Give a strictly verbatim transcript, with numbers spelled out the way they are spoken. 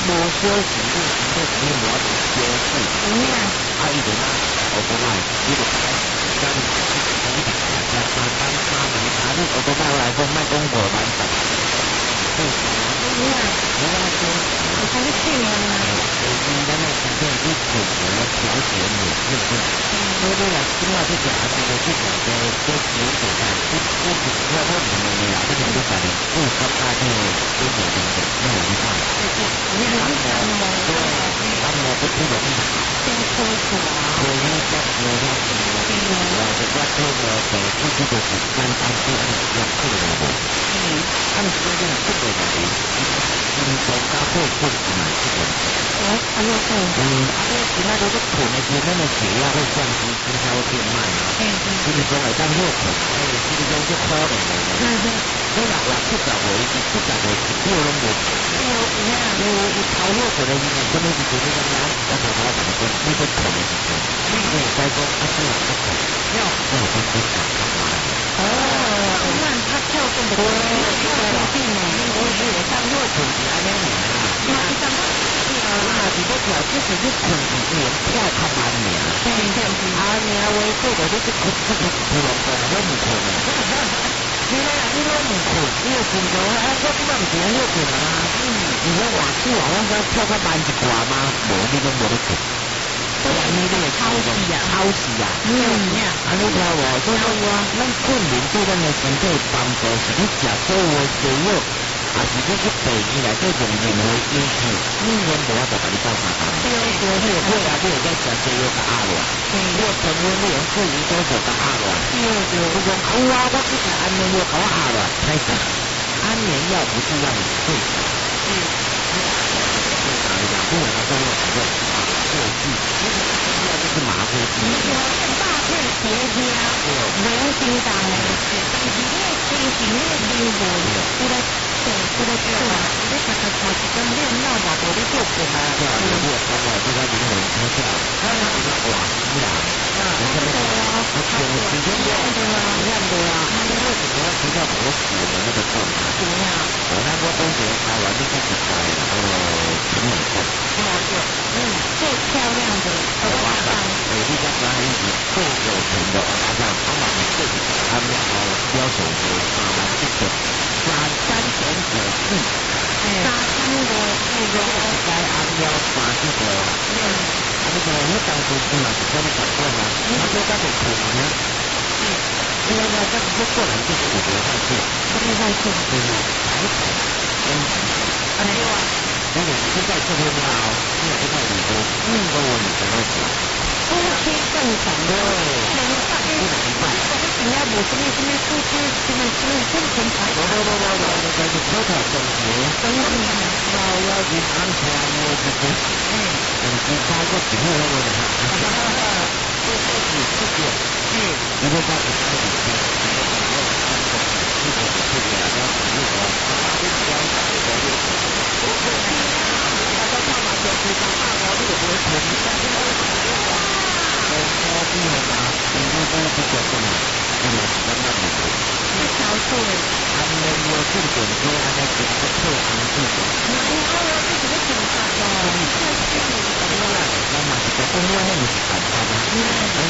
无小时你你起码要小时，啊伊就那学过来，你就开讲你你你三三三三万，啊你学过来来讲，莫讲五万十。对，你啊，你那说，你看你去年啊，呃，你咱那之前你做过调节你，对不对？所以啦，起码这个还是个这个的这这这个，这这是我我唔明啦，这个你讲的，我感觉这这个的没有你看，你按摩对，按摩不不容易好，先搓搓，搓一下搓一下，我这个这个的这这个是单单是按要这个的，嗯，按这个这个的，嗯，从家后后买这个。哦，还有对，嗯，啊，因为其他都是囤的，其实那个血压会降低，心跳会变慢啊。嗯嗯。所以说来当热囤，哎，其实讲就可怜的。嗯嗯。你若话七十岁，伊七十岁一票拢无，哎呦，有影，有有头热过来，伊根本是做那个啥，我头头怎么说？你在囤的时候，你可以再讲啊，这样不囤，要要不不敢干嘛？哦，那他跳动的多，跳动病呢？我是当热囤是安尼尔啦。嘛是当。啊，是要跳，只是你困一年跳较慢尔。对对对。啊，尔话做到你去困，这个是不容易的，我唔困的。你咧，你拢唔困，你又困到啊？我即摆唔是很困啊。嗯。你说换久啊，我讲跳较慢一寡嘛，无你拢无得困。对啊，你咧超时啊，超时啊。嗯。啊，你听无？所以讲，咱困眠对咱的身体帮助是你食所有的西药。啊，是你去病院内底用任何药品，你连无法度甲你讲啥讲。对对对，你会啊，你会再食西药甲压落。对。你有朋友你用自己多少甲压落。对对。你讲有啊，我去食安眠药甲我压落，太傻。安眠药不是让你睡着。嗯。睡着一样，不管它作用什么麻醉剂，那个药就是麻醉剂。你说大片结痂，没有心脏嘞，但是你的心情你的灵魂，你的。对，这个是啊，你看看他是跟练闹嘛，我的做过嘛。对啊，我我我这个灵魂出现，他那个哇是啊，啊，对啊，我前几天练的啊，练的啊，因为什么要提到我死的那个状态？怎么样？我那个东西拍完就开始拍呃平美控。对啊，对，嗯，最漂亮的娃娃上，美丽家可爱一直最有钱的娃娃上，他把你自己安排好标手的啊，这个。加三点五四，加三个那个该按照三这个，嗯，啊那个我当时是嘛是跟你讲过嘛，他说他得苦呢，嗯，因为呢这这个人就是有毒害处，这个害处就是财产跟财产，啊对啊，那个现在这边呢，现在这个里头，嗯，跟我女朋友讲，夫妻共享的，能上不能办。你要无什么什么夫妻什么什么共同财产？不不不不不，那个是口头总结，总结要要去安全的这个，嗯，嗯，其他个几个那个的哈，哈哈哈，这这是这个，嗯，如果讲是开始的，那个没有三个，一个是这个，然后一个啊，这个要这个这个，我可以啊，大家看嘛，就是讲大毛这个不会存在，这个哇，我我不用啊，你这这这个什么？那么是那么的多，这条数他们有重点说，他在整个特安治的。然后我自己的检查哦，这是怎么样？那么这个公安那么是反差的，因为